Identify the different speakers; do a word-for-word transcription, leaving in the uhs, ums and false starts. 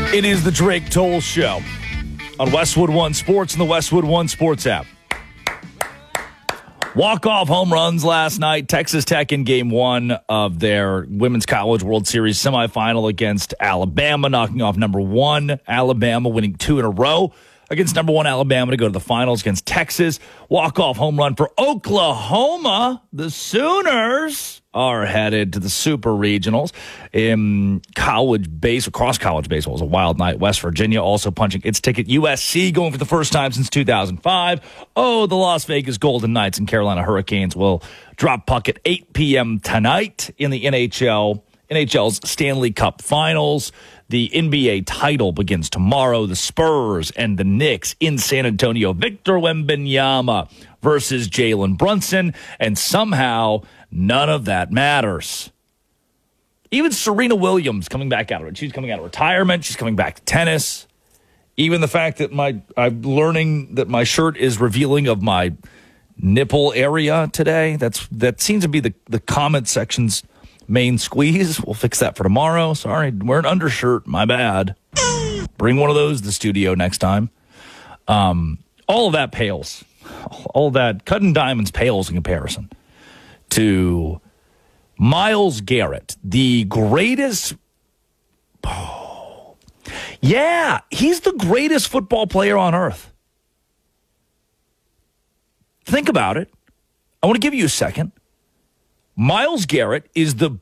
Speaker 1: It is the Drake Toll Show on Westwood One Sports and the Westwood One Sports app. Walk-off home runs last night. Texas Tech in game one of their Women's College World Series semifinal against Alabama, knocking off number one Alabama, winning two in a row against number one Alabama to go to the finals against Texas. Walk-off home run for Oklahoma. The Sooners are headed to the Super Regionals in college base, across college baseball. It was a wild night. West Virginia also punching its ticket. U S C going for the first time since two thousand five. Oh, the Las Vegas Golden Knights and Carolina Hurricanes will drop puck at eight p.m. tonight in the N H L. N H L's Stanley Cup Finals. The N B A title begins tomorrow. The Spurs and the Knicks in San Antonio. Victor Wembanyama versus Jalen Brunson. And somehow none of that matters. Even Serena Williams coming back out of it. She's coming out of retirement. She's coming back to tennis. Even the fact that my I'm learning that my shirt is revealing of my nipple area today. That's that seems to be the, the comment section's main squeeze. We'll fix that for tomorrow. Sorry, wear an undershirt. My bad. Bring one of those to the studio next time. Um, all of that pales. All of that cutting diamonds pales in comparison to Myles Garrett, the greatest. Oh, yeah, he's the greatest football player on earth. Think about it. I want to give you a second. Myles Garrett is the